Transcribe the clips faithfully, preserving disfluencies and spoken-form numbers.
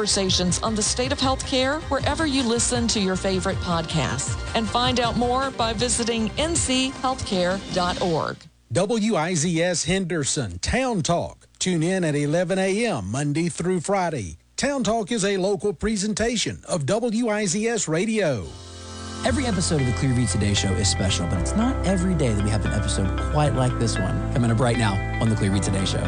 conversations on the state of healthcare wherever you listen to your favorite podcasts. And find out more by visiting n c healthcare dot org. W I Z S Henderson Town Talk. Tune in at eleven a.m. Monday through Friday. Town Talk is a local presentation of W I Z S Radio. Every episode of the Clearview Today Show is special, but it's not every day that we have an episode quite like this one. Coming up right now on the Clearview Today Show.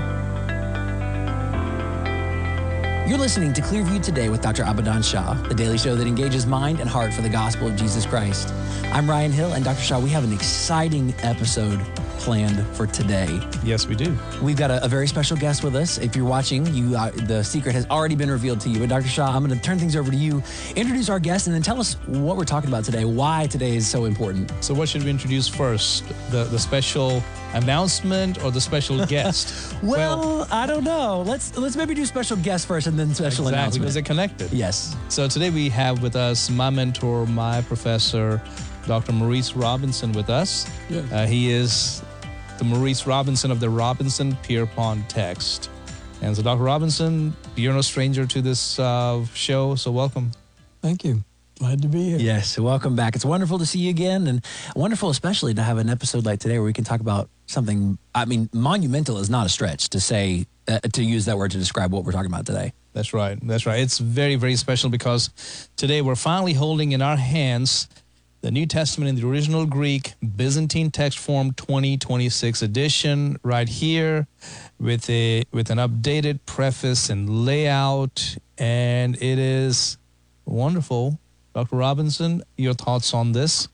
You're listening to Clearview Today with Doctor Abadan Shah, the daily show that engages mind and heart for the gospel of Jesus Christ. I'm Ryan Hill, and Doctor Shah, we have an exciting episode planned for today. Yes, we do. We've got a, a very special guest with us. If you're watching, you uh, the secret has already been revealed to you. But Doctor Shah, I'm going to turn things over to you. Introduce our guest, and then tell us what we're talking about today, why today is so important. So what should we introduce first? The the special announcement or the special guest? well, well, I don't know. Let's let's maybe do special guest first and then special exactly, announcement. Because they're connected. Yes. So today we have with us my mentor, my professor, Doctor Maurice Robinson with us. Yes. Uh, he is the Maurice Robinson of the Robinson Pierpont Text. And so Doctor Robinson, you're no stranger to this uh, show, so welcome. Thank you. Glad to be here. Yes, welcome back. It's wonderful to see you again, and wonderful especially to have an episode like today where we can talk about something, I mean, monumental is not a stretch to say, uh, to use that word to describe what we're talking about today. That's right. That's right. It's very, very special because today we're finally holding in our hands the New Testament in the original Greek, Byzantine text form twenty twenty-six edition right here with a with an updated preface and layout, and it is wonderful. Doctor Robinson, your thoughts on this?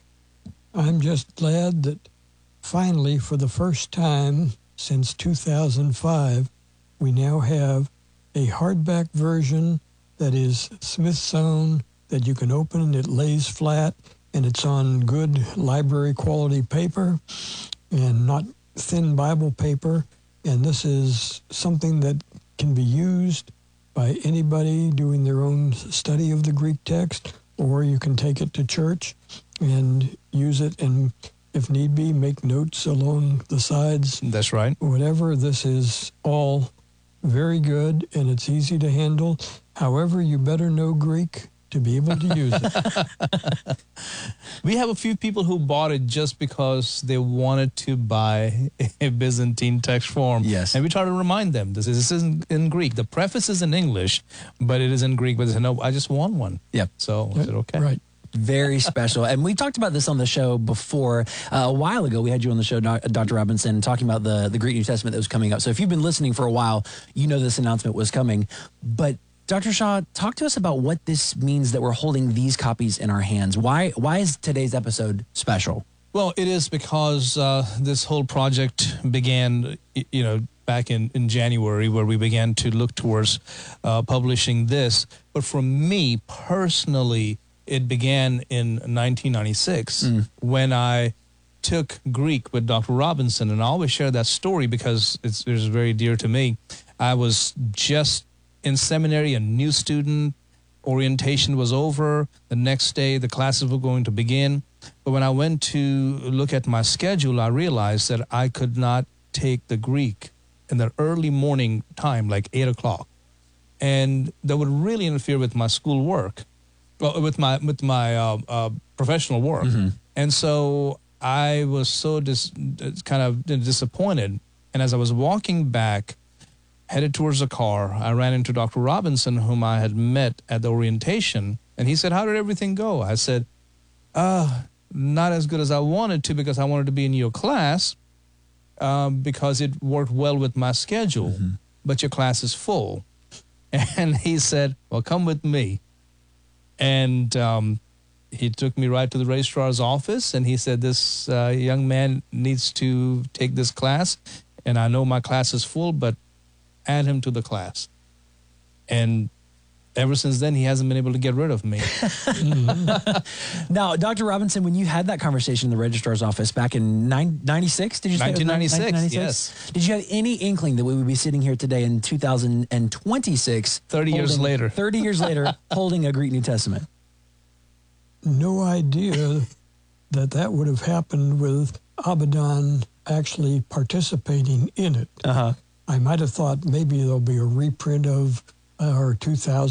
I'm just glad that finally, for the first time since two thousand five, we now have a hardback version that is Smithsonian, that you can open, it lays flat, and it's on good library quality paper and not thin Bible paper. And this is something that can be used by anybody doing their own study of the Greek text, or you can take it to church and use it and, if need be, make notes along the sides. That's right. Whatever. This is all very good, and it's easy to handle. However, you better know Greek to be able to use it. We have a few people who bought it just because they wanted to buy a Byzantine text form. Yes. And we try to remind them, this is, this is in, in Greek. The preface is in English, but it is in Greek. But they said, no, I just want one. Yep. So I said, okay. Right. Very special. And we talked about this on the show before. Uh, a while ago, we had you on the show, Doctor Robinson, talking about the, the Greek New Testament that was coming up. So if you've been listening for a while, you know this announcement was coming. But Doctor Shah, talk to us about what this means that we're holding these copies in our hands. Why why is today's episode special? Well, it is because uh, this whole project began, you know, back in, in January, where we began to look towards uh, publishing this. But for me personally, it began in nineteen ninety-six mm. when I took Greek with Doctor Robinson. And I always share that story because it's, it's very dear to me. I was just in seminary, a new student, orientation was over. The next day, the classes were going to begin. But when I went to look at my schedule, I realized that I could not take the Greek in the early morning time, like eight o'clock. And that would really interfere with my school work, well, with my with my uh, uh, professional work. Mm-hmm. And so I was so dis- kind of disappointed. And as I was walking back, headed towards the car, I ran into Doctor Robinson, whom I had met at the orientation. And he said, how did everything go? I said, uh, not as good as I wanted to, because I wanted to be in your class um, because it worked well with my schedule. Mm-hmm. But your class is full. And he said, well, come with me. And um, he took me right to the registrar's office. And he said, this uh, young man needs to take this class. And I know my class is full, but add him to the class. And ever since then, he hasn't been able to get rid of me. Mm-hmm. Now, Doctor Robinson, when you had that conversation in the registrar's office back in ninety-six, did you say nineteen ninety-six, yes. Did you have any inkling that we would be sitting here today in two thousand twenty-six, thirty holding, years later, thirty years later, holding a Greek New Testament? No idea that that would have happened with Abadan actually participating in it. Uh-huh. I might have thought maybe there'll be a reprint of uh, our two thousand